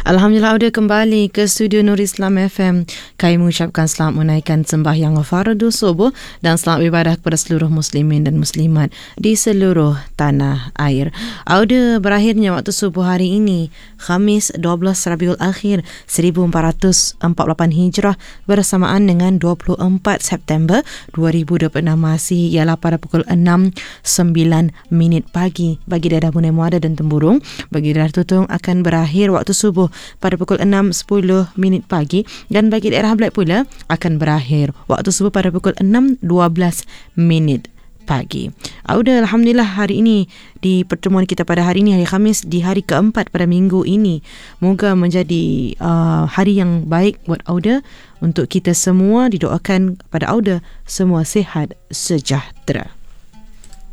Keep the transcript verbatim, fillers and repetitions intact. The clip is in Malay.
Alhamdulillah sudah kembali ke studio Nur Islam F M. Kami mengucapkan selamat menunaikan sembahyang fardu subuh dan selamat beribadah kepada seluruh muslimin dan muslimat di seluruh tanah air. Audio berakhirnya waktu subuh hari ini, Khamis dua belas Rabiul Akhir seribu empat ratus empat puluh lapan Hijrah bersamaan dengan dua puluh empat September dua ribu dua puluh enam Masih ialah pada pukul enam sembilan minit pagi bagi daerah Bunai Muara dan Temburung. Bagi daerah Tutong akan berakhir waktu subuh pada pukul enam sepuluh minit pagi, dan bagi daerah Black pula akan berakhir waktu subuh pada pukul enam dua belas minit pagi. Auda, Alhamdulillah hari ini di pertemuan kita pada hari ini, hari Khamis, di hari keempat pada minggu ini, moga menjadi uh, hari yang baik buat Auda. Untuk kita semua, didoakan kepada Auda semua sihat sejahtera.